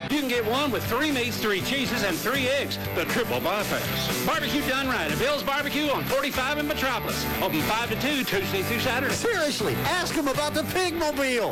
You can get one with 3 meats, 3 cheeses, and 3 eggs. The triple bypass. Barbecue done right at Bill's Barbecue on 45 in Metropolis. Open 5 to 2, Tuesday through Saturday. Seriously, ask them about the Pigmobile.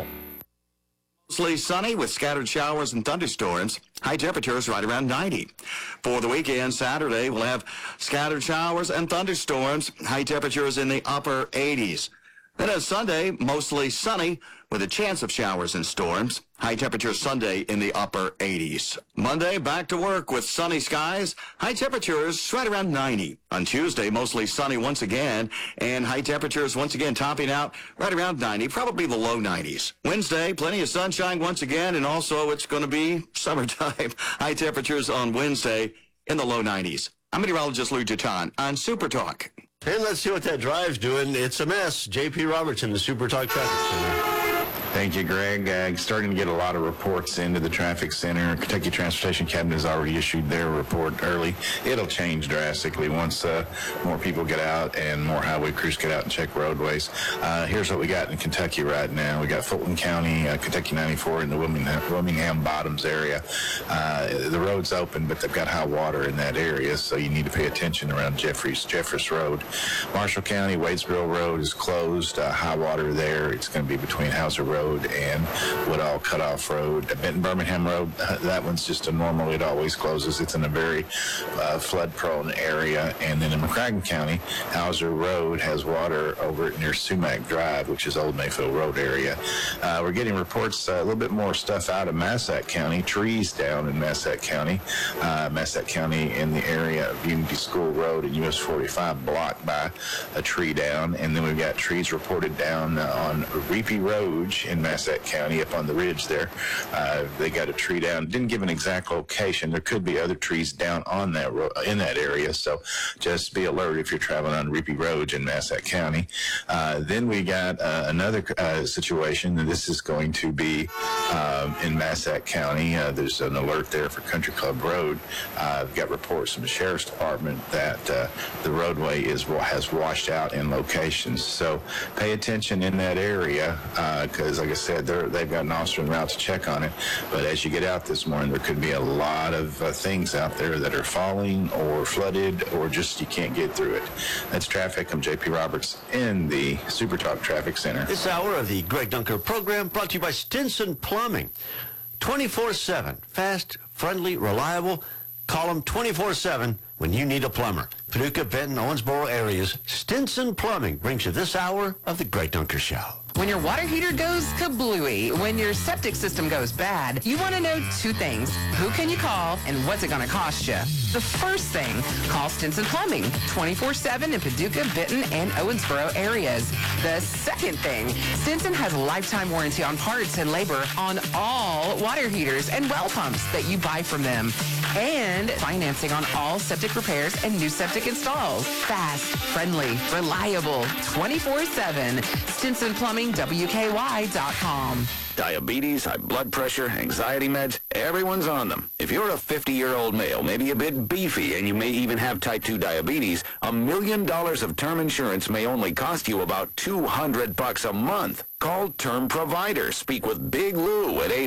Mostly sunny with scattered showers and thunderstorms. High temperatures right around 90. For the weekend, Saturday, we'll have scattered showers and thunderstorms. High temperatures in the upper 80s. Then on Sunday, mostly sunny with a chance of showers and storms. High temperatures Sunday in the upper 80s. Monday, back to work with sunny skies. High temperatures right around 90. On Tuesday, mostly sunny once again, and high temperatures once again topping out right around 90, probably the low 90s. Wednesday, plenty of sunshine once again, and also it's going to be summertime. High temperatures on Wednesday in the low 90s. I'm meteorologist Lou Jaton on Super Talk. And let's see what that drive's doing. It's a mess. J.P. Robertson, the Super Talk Traffic Center. Thank you, Greg. Starting to get a lot of reports into the traffic center. Kentucky Transportation Cabinet has already issued their report early. It'll change drastically once more people get out and more highway crews get out and check roadways. Here's what we got in Kentucky right now. We got Fulton County, Kentucky 94 in the Wilmingham Bottoms area. The road's open, but they've got high water in that area, so you need to pay attention around Jeffress Road. Marshall County, Wadesboro Road is closed. High water there. It's going to be between Hauser Road and Woodall Cutoff Road. Benton Birmingham Road, that one's just a normal. It always closes. It's in a very flood-prone area. And then in McCracken County, Hauser Road has water over near Sumac Drive, which is Old Mayfield Road area. We're getting reports, a little bit more stuff out of Massac County, trees down in Massac County. Massac County in the area of Unity School Road and US 45 blocked by a tree down. And then we've got trees reported down on Reapy Road in Massac County up on the ridge there. They got a tree down. Didn't give an exact location. There could be other trees down on that in that area, so just be alert if you're traveling on Reapy Road in Massac County. Then we got another situation, and this is going to be in Massac County. There's an alert there for Country Club Road. I've got reports from the Sheriff's Department that the roadway has washed out in locations, so pay attention in that area because, like I said, they've got an officer en route to check on it. But as you get out this morning, there could be a lot of things out there that are falling or flooded or just you can't get through it. That's traffic. I'm J.P. Roberts in the Super Talk Traffic Center. This hour of the Greg Dunker program brought to you by Stinson Plumbing. 24/7. Fast, friendly, reliable. Call them 24/7 when you need a plumber. Paducah, Benton, Owensboro areas. Stinson Plumbing brings you this hour of the Greg Dunker Show. When your water heater goes kablooey, when your septic system goes bad, you want to know 2 things. Who can you call and what's it going to cost you? The first thing, call Stinson Plumbing, 24/7 in Paducah, Benton, and Owensboro areas. The second thing, Stinson has a lifetime warranty on parts and labor on all water heaters and well pumps that you buy from them. And financing on all septic repairs and new septic installs. Fast, friendly, reliable, 24/7. Stinson Plumbing, WKY.com. Diabetes, high blood pressure, anxiety meds, everyone's on them. If you're a 50-year-old male, maybe a bit beefy, and you may even have type 2 diabetes, $1 million of term insurance may only cost you about $200 a month. Call Term Provider. Speak with Big Lou at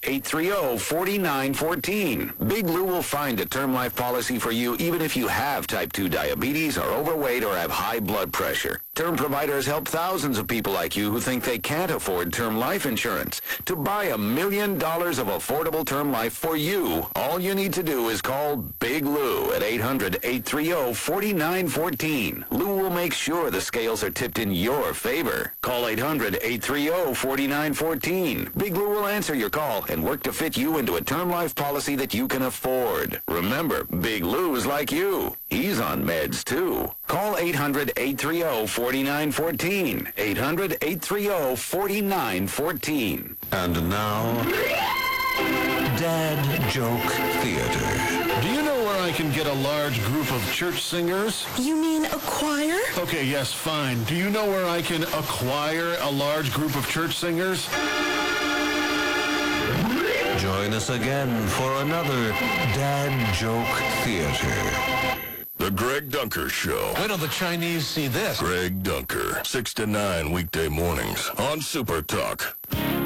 800-830-4914. Big Lou will find a term life policy for you even if you have type 2 diabetes, are overweight, or have high blood pressure. Term Provider has helped thousands of people like you who think they can't afford term life insurance. To buy $1 million of affordable term life for you, all you need to do is call Big Lou at 800-830-4914. Lou will make sure the scales are tipped in your favor. Call 800-830-4914. Big Lou will answer your call and work to fit you into a term life policy that you can afford. Remember, Big Lou's like you. He's on meds, too. Call 800-830-4914. 800-830-4914. And now, Dad Joke Theater. Do you know where I can get a large group of church singers? You mean a choir? Okay, yes, fine. Do you know where I can acquire a large group of church singers? Join us again for another Dad Joke Theater. The Greg Dunker Show. When will the Chinese see this? Greg Dunker, 6 to 9 weekday mornings on Super Talk.